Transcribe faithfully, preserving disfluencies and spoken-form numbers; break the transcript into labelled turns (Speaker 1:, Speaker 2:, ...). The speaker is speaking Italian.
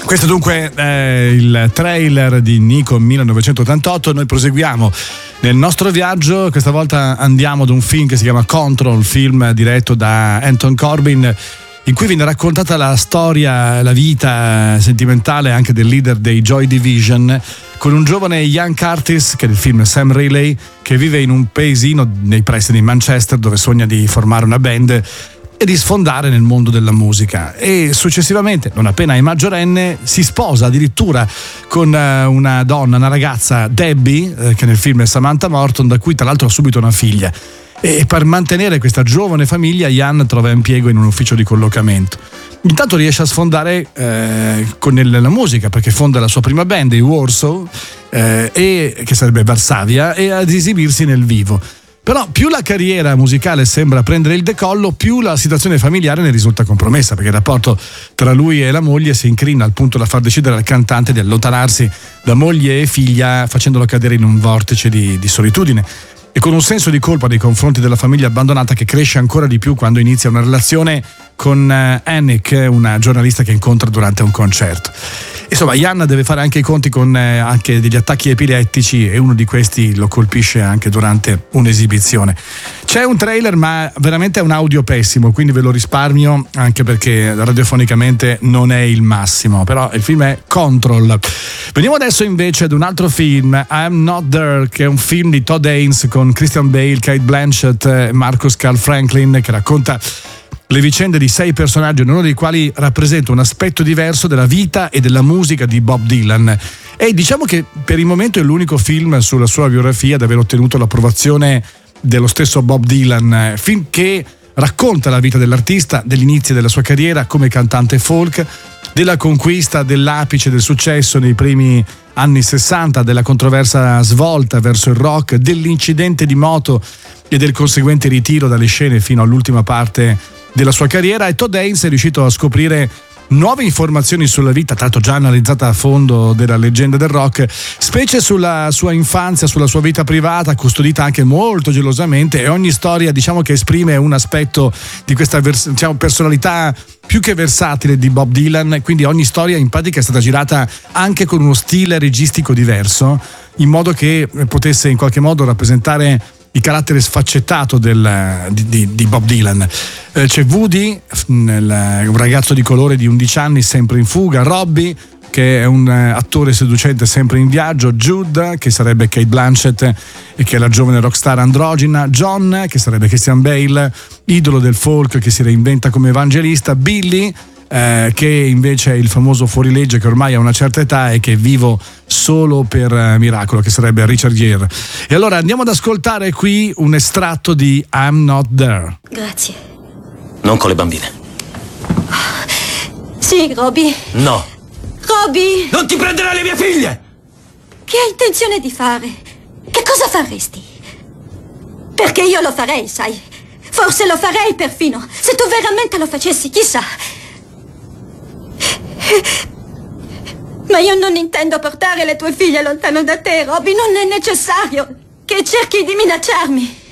Speaker 1: Questo dunque è il trailer di Nico millenovecentottantotto. Noi proseguiamo nel nostro viaggio. Questa volta andiamo ad un film che si chiama Control, film diretto da Anton Corbijn, in cui viene raccontata la storia, la vita sentimentale anche del leader dei Joy Division, con un giovane Ian Curtis, che nel film Sam Riley, che vive in un paesino nei pressi di Manchester, dove sogna di formare una band e di sfondare nel mondo della musica, e successivamente, non appena è maggiorenne, si sposa addirittura con una donna, una ragazza, Debbie, che nel film è Samantha Morton, da cui tra l'altro ha subito una figlia. E per mantenere questa giovane famiglia Ian trova impiego in un ufficio di collocamento. Intanto riesce a sfondare eh, con la musica, perché fonda la sua prima band, i Warsaw, eh, e, che sarebbe Varsavia, e ad esibirsi nel vivo. Però più la carriera musicale sembra prendere il decollo, più la situazione familiare ne risulta compromessa, perché il rapporto tra lui e la moglie si incrina al punto da far decidere al cantante di allontanarsi da moglie e figlia, facendolo cadere in un vortice di, di solitudine, e con un senso di colpa nei confronti della famiglia abbandonata che cresce ancora di più quando inizia una relazione con Annick, una giornalista che incontra durante un concerto. Insomma, Ian deve fare anche i conti con eh, anche degli attacchi epilettici, e uno di questi lo colpisce anche durante un'esibizione. C'è un trailer, ma veramente è un audio pessimo, quindi ve lo risparmio, anche perché radiofonicamente non è il massimo. Però il film è Control. Veniamo adesso invece ad un altro film, I'm Not There, che è un film di Todd Haynes con Christian Bale, Cate Blanchett e Marcus Carl Franklin, che racconta le vicende di sei personaggi, ognuno dei quali rappresenta un aspetto diverso della vita e della musica di Bob Dylan. E diciamo che per il momento è l'unico film sulla sua biografia ad aver ottenuto l'approvazione dello stesso Bob Dylan, film che racconta la vita dell'artista, degli inizi della sua carriera come cantante folk, della conquista dell'apice del successo nei primi anni sessanta, della controversa svolta verso il rock, dell'incidente di moto e del conseguente ritiro dalle scene fino all'ultima parte della sua carriera. E Todd Haynes è riuscito a scoprire nuove informazioni sulla vita, tanto già analizzata a fondo, della leggenda del rock, specie sulla sua infanzia, sulla sua vita privata, custodita anche molto gelosamente, e ogni storia, diciamo, che esprime un aspetto di questa vers- diciamo, personalità più che versatile di Bob Dylan. Quindi ogni storia in pratica è stata girata anche con uno stile registico diverso, in modo che potesse in qualche modo rappresentare il carattere sfaccettato del, di, di, di Bob Dylan. Eh, c'è Woody, nel, un ragazzo di colore di undici anni sempre in fuga, Robbie, che è un attore seducente sempre in viaggio, Jude, che sarebbe Cate Blanchett e che è la giovane rockstar androgina, John, che sarebbe Christian Bale, idolo del folk che si reinventa come evangelista, Billy, Eh, che invece è il famoso fuorilegge che ormai ha una certa età e che è vivo solo per eh, miracolo, che sarebbe Richard Gere. E allora andiamo ad ascoltare qui un estratto di I'm Not There.
Speaker 2: Grazie.
Speaker 3: Non con le bambine.
Speaker 2: Sì, Robbie.
Speaker 3: No.
Speaker 2: Robbie!
Speaker 3: Non ti prenderai le mie figlie!
Speaker 2: Che hai intenzione di fare? Che cosa faresti? Perché io lo farei, sai? Forse lo farei perfino. Se tu veramente lo facessi, chissà. Ma io non intendo portare le tue figlie lontano da te, Robbie. Non è necessario che cerchi di minacciarmi.